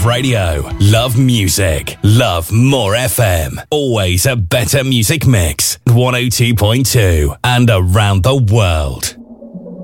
radio. Love music. Love more FM. Always a better music mix. 102.2 and around the world.